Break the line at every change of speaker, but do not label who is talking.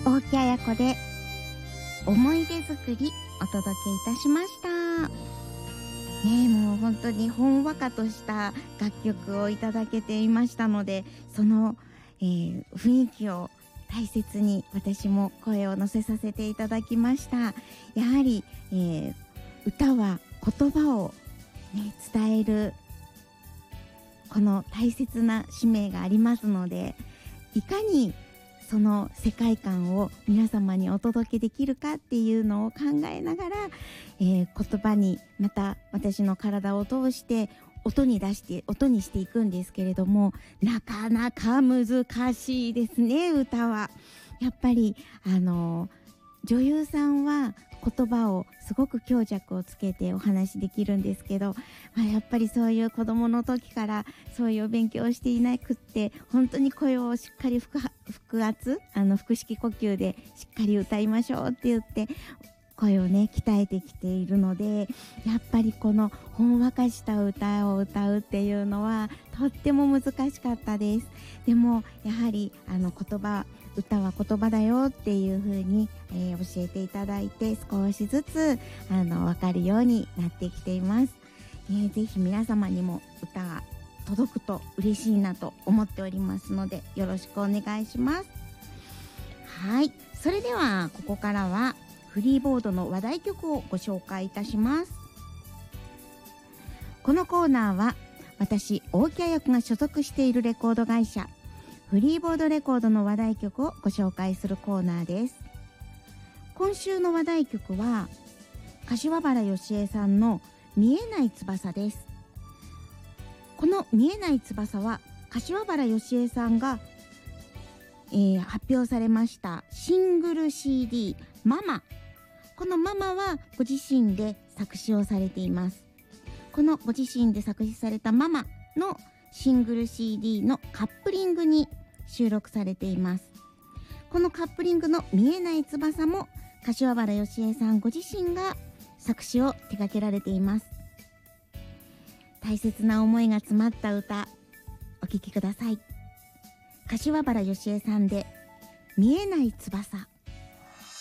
大木彩子で思い出作りお届けいたしました。もう本当にほんわかとした楽曲をいただけていましたので、その、雰囲気を大切に私も声を乗せさせていただきました。やはり、歌は言葉を、伝えるこの大切な使命がありますので、いかにその世界観を皆様にお届けできるかっていうのを考えながら、言葉にまた私の体を通して音にしていくんですけれども、なかなか難しいですね、歌は。やっぱり女優さんは言葉をすごく強弱をつけてお話できるんですけど、やっぱりそういう子供の時からそういう勉強をしていなくって、本当に声をしっかり腹式呼吸でしっかり歌いましょうって言って声を鍛えてきているので、やっぱりこのほんわかした歌を歌うっていうのはとっても難しかったです。でもやはり歌は言葉だよっていう風に、教えていただいて、少しずつ分かるようになってきています。ぜひ皆様にも歌が届くと嬉しいなと思っておりますので、よろしくお願いします。はい、それではここからはフリーボードの話題曲をご紹介いたします。このコーナーは私大木彩子が所属しているレコード会社フリーボードレコードの話題曲をご紹介するコーナーです。今週の話題曲は柏原芳恵さんの見えない翼です。この見えない翼は柏原芳恵さんが、発表されましたシングル CD ママ。このママはご自身で作詞をされています。このご自身で作詞されたママのシングル CD のカップリングに収録されています。このカップリングの見えない翼も柏原芳恵さんご自身が作詞を手掛けられています。大切な思いが詰まった歌、お聴きください。柏原芳恵さんで見えない翼。